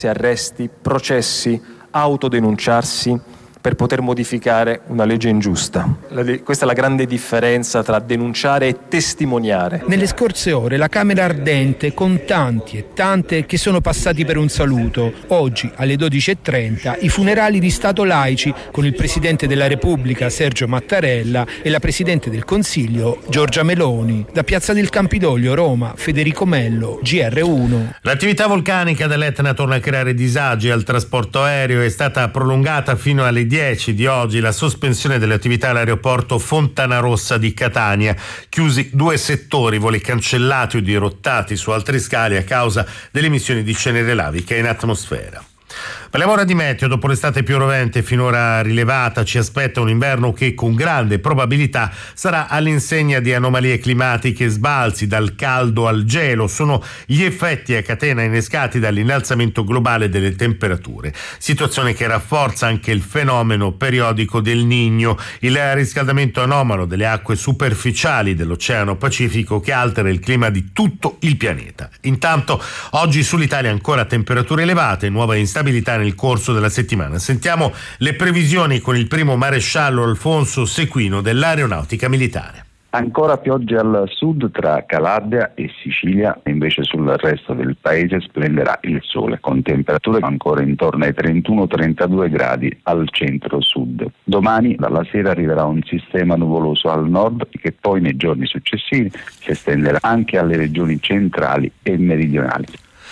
arresti, processi, autodenunciarsi per poter modificare una legge ingiusta. Questa è la grande differenza tra denunciare e testimoniare. Nelle scorse ore la Camera ardente con tanti e tante che sono passati per un saluto. Oggi alle 12:30 i funerali di Stato laici con il Presidente della Repubblica Sergio Mattarella e la Presidente del Consiglio Giorgia Meloni. Da Piazza del Campidoglio, Roma, Federico Mello, GR1. L'attività vulcanica dell'Etna torna a creare disagi al trasporto aereo. È stata prolungata fino alle 10 di oggi la sospensione delle attività all'aeroporto Fontanarossa di Catania. Chiusi 2 settori, voli cancellati o dirottati su altri scali a causa delle emissioni di cenere lavica in atmosfera. Parliamo ora di meteo. Dopo l'estate più rovente finora rilevata, ci aspetta un inverno che con grande probabilità sarà all'insegna di anomalie climatiche, sbalzi dal caldo al gelo. Sono gli effetti a catena innescati dall'innalzamento globale delle temperature, situazione che rafforza anche il fenomeno periodico del Niño, il riscaldamento anomalo delle acque superficiali dell'Oceano Pacifico che altera il clima di tutto il pianeta. Intanto oggi sull'Italia ancora temperature elevate, nuova instabilità nel corso della settimana. Sentiamo le previsioni con il primo maresciallo Alfonso Sequino dell'Aeronautica Militare. Ancora piogge al sud tra Calabria e Sicilia, invece sul resto del paese splenderà il sole, con temperature ancora intorno ai 31-32 gradi al centro-sud. Domani dalla sera arriverà un sistema nuvoloso al nord che poi nei giorni successivi si estenderà anche alle regioni centrali e meridionali.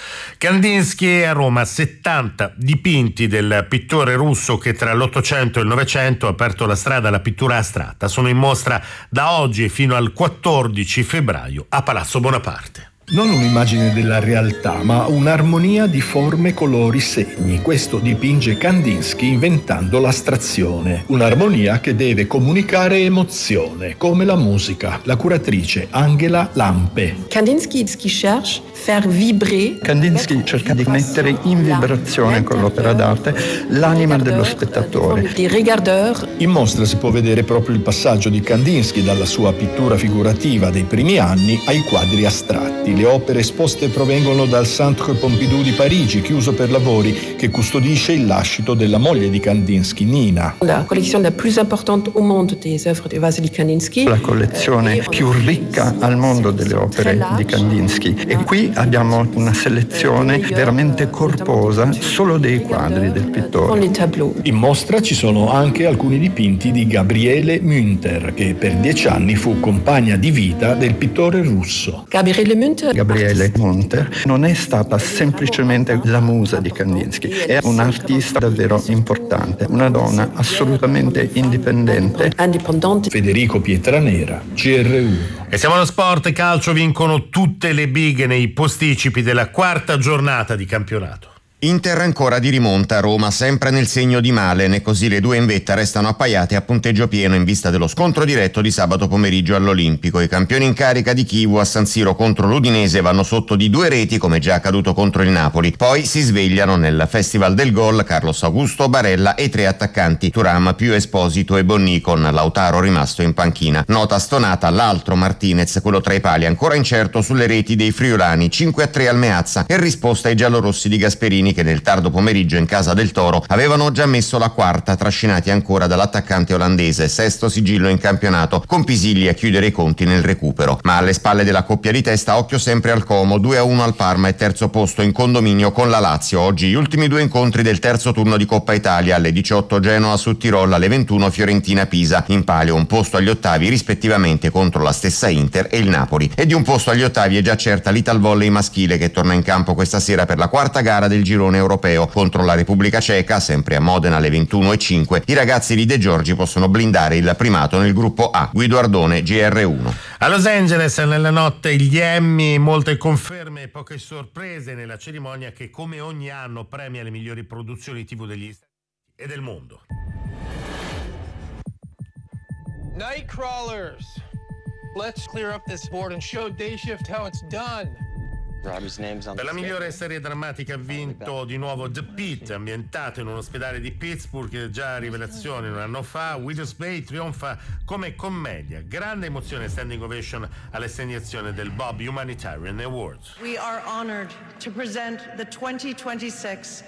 Kandinsky a Roma, 70 dipinti del pittore russo che tra l'Ottocento e il Novecento ha aperto la strada alla pittura astratta. Sono in mostra da oggi fino al 14 febbraio a Palazzo Bonaparte. Non un'immagine della realtà, ma un'armonia di forme, colori, segni. Questo dipinge Kandinsky inventando l'astrazione. Un'armonia che deve comunicare emozione, come la musica. La curatrice Angela Lampe. Kandinsky cherche faire vibrer. Kandinsky cerca di mettere in vibrazione con l'opera d'arte l'anima dello spettatore. In mostra si può vedere proprio il passaggio di Kandinsky dalla sua pittura figurativa dei primi anni ai quadri astratti. Le opere esposte provengono dal Centre Pompidou di Parigi, chiuso per lavori, che custodisce il lascito della moglie di Kandinsky, Nina. La collezione più importante al mondo des œuvres di Vasily Kandinsky. La collezione più ricca al mondo delle opere di Kandinsky. E qui abbiamo una selezione veramente corposa solo dei quadri del pittore. In mostra ci sono anche alcuni dipinti di Gabriele Münter, che per 10 anni fu compagna di vita del pittore russo. Gabriele Münter non è stata semplicemente la musa di Kandinsky, è un'artista davvero importante, una donna assolutamente indipendente. Federico Pietranera, GR1. E siamo allo sport. Calcio, vincono tutte le big nei posticipi della quarta giornata di campionato. Inter ancora di rimonta, Roma sempre nel segno di Malen e così le due in vetta restano appaiate a punteggio pieno in vista dello scontro diretto di sabato pomeriggio all'Olimpico. I campioni in carica di Chivu a San Siro contro l'Udinese vanno sotto di 2 reti come già accaduto contro il Napoli. Poi si svegliano nel Festival del Gol Carlos Augusto, Barella e 3 attaccanti, Thuram, Più Esposito e Bonni, con Lautaro rimasto in panchina. Nota stonata l'altro Martinez, quello tra i pali, ancora incerto sulle reti dei friulani, 5-3 al Meazza e risposta ai giallorossi di Gasperini che nel tardo pomeriggio in casa del Toro avevano già messo la quarta, trascinati ancora dall'attaccante olandese, 6° sigillo in campionato, con Pisilli a chiudere i conti nel recupero. Ma alle spalle della coppia di testa occhio sempre al Como, 2-1 al Parma e terzo posto in condominio con la Lazio. Oggi gli ultimi 2 incontri del terzo turno di Coppa Italia, alle 18 Genoa su Tirol, alle 21 Fiorentina Pisa, in palio un posto agli ottavi rispettivamente contro la stessa Inter e il Napoli. E di un posto agli ottavi è già certa l'Italvolley maschile che torna in campo questa sera per la quarta gara del girone europeo contro la Repubblica Ceca, sempre a Modena alle 21:05. I ragazzi di De Giorgi possono blindare il primato nel gruppo A. Guido Ardone, GR1. A Los Angeles nella notte gli Emmy, molte conferme e poche sorprese nella cerimonia che come ogni anno premia le migliori produzioni TV degli Stati Uniti e del mondo. Nightcrawlers, let's clear up this board and show Day Shift how it's done. Per la migliore serie drammatica ha vinto di nuovo The Pit, ambientato in un ospedale di Pittsburgh, già rivelazione un anno fa. Widow's Bay trionfa come commedia. Grande emozione, standing ovation all'assegnazione del Bob Humanitarian Award. We are honored to present the 2026